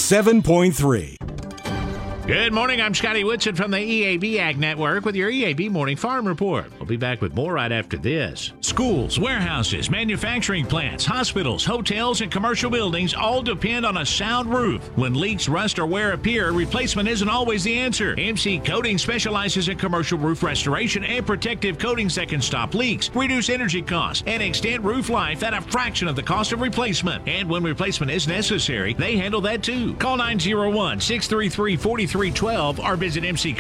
97.3. Good morning, I'm Scotty Woodson from the EAB Ag Network with your EAB Morning Farm Report. We'll be back with more right after this. Schools, warehouses, manufacturing plants, hospitals, hotels, and commercial buildings all depend on a sound roof. When leaks, rust, or wear appear, replacement isn't always the answer. MC Coatings specializes in commercial roof restoration and protective coatings that can stop leaks, reduce energy costs, and extend roof life at a fraction of the cost of replacement. And when replacement is necessary, they handle that too. Call 901-633-4312 or visit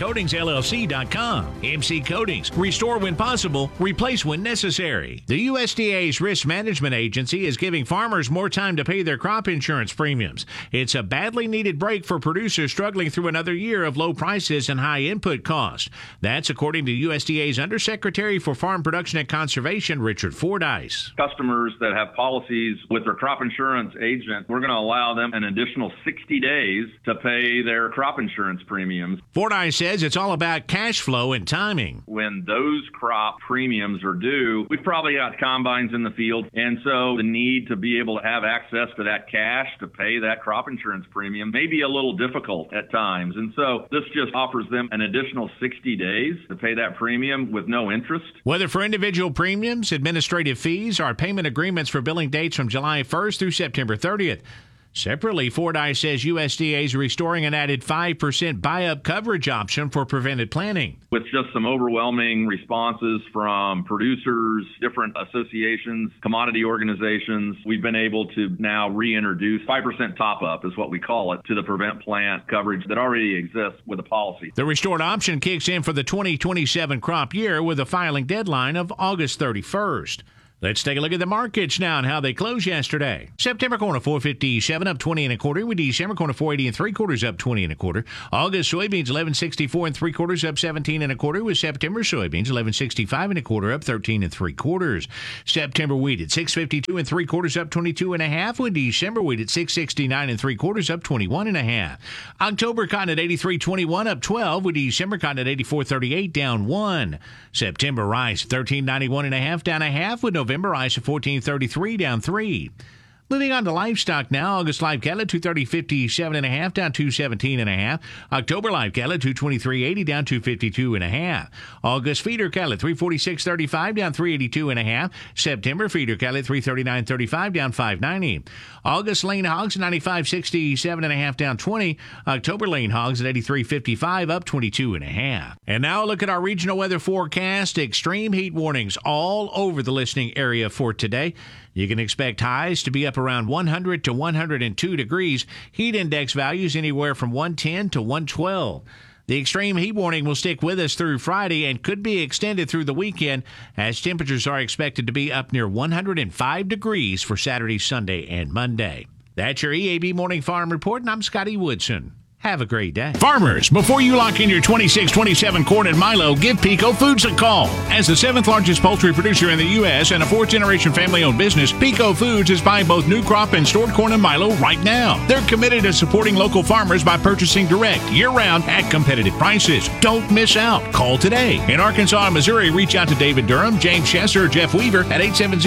mccoatingsllc.com. MC Coatings. Restore when possible, replace when necessary. The USDA's Risk Management Agency is giving farmers more time to pay their crop insurance premiums. It's a badly needed break for producers struggling through another year of low prices and high input costs. That's according to USDA's Undersecretary for Farm Production and Conservation, Richard Fordyce. Customers that have policies with their crop insurance agent, we're going to allow them an additional 60 days to pay their crop insurance premiums. Fordyce says it's all about cash flow and timing. When those crop premiums are due, we've probably got combines in the field, and so the need to be able to have access to that cash to pay that crop insurance premium may be a little difficult at times. And so this just offers them an additional 60 days to pay that premium with no interest. Whether for individual premiums, administrative fees, or payment agreements for billing dates from July 1st through September 30th. Separately, Fordyce says USDA is restoring an added 5% buy-up coverage option for prevented planting. With just some overwhelming responses from producers, different associations, commodity organizations, we've been able to now reintroduce 5% top-up, is what we call it, to the prevent plant coverage that already exists with a policy. The restored option kicks in for the 2027 crop year with a filing deadline of August 31st. Let's take a look at the markets now and how they closed yesterday. September corn at $4.57 up 20 1/4, with December corn at $4.80 3/4 up 20 1/4. August soybeans $11.64 3/4 up 17 1/4, with September soybeans $11.65 1/4 up 13 3/4. September wheat at $6.52 3/4 up 22 1/2, with December wheat at $6.69 3/4 up 21 1/2. October cotton at $83.21 up 12, with December cotton at $84.38 down 1. September rice $13.91 1/2 down 1/2, with November rice at $14.33 down 3. Moving on to livestock now. August live cattle at $230.57 1/2 down 217 1/2. October live cattle at $223.80 down 252 1/2. August feeder cattle at $346.35 down 382 1/2. September feeder cattle at $339.35 down 590. August lean hogs at $95.67 1/2 down 20. October lean hogs at $83.55 up 22 1/2. And now a look at our regional weather forecast. Extreme heat warnings all over the listening area for today. You can expect highs to be up around 100 to 102 degrees. Heat index values anywhere from 110 to 112. The extreme heat warning will stick with us through Friday and could be extended through the weekend as temperatures are expected to be up near 105 degrees for Saturday, Sunday, and Monday. That's your EAB Morning Farm Report, and I'm Scotty Woodson. Have a great day. Farmers, before you lock in your 26-27 corn and milo, give Pico Foods a call. As the 7th largest poultry producer in the U.S. and a 4th-generation family-owned business, Pico Foods is buying both new crop and stored corn and milo right now. They're committed to supporting local farmers by purchasing direct, year-round, at competitive prices. Don't miss out. Call today. In Arkansas and Missouri, reach out to David Durham, James Chester, or Jeff Weaver at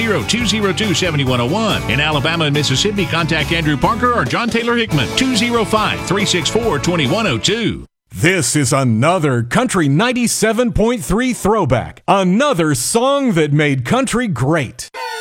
870-202-7101. In Alabama and Mississippi, contact Andrew Parker or John Taylor Hickman, 205-364-2102. This is another Country 97.3 throwback. Another song that made country great.